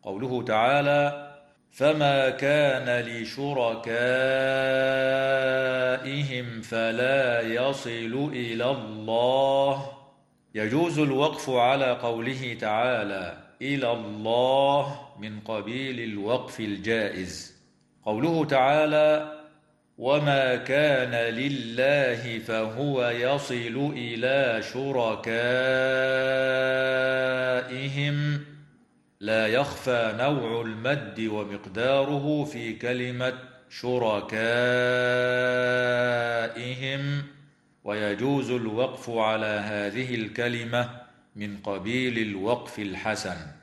قوله تعالى: فما كان لشركائهم فلا يصل إلى الله. يجوز الوقف على قوله تعالى إلى الله من قبيل الوقف الجائز. قوله تعالى: وما كان لله فهو يصل إلى شركائهم، لا يخفى نوع المد ومقداره في كلمة شركائهم، ويجوز الوقف على هذه الكلمة من قبيل الوقف الحسن.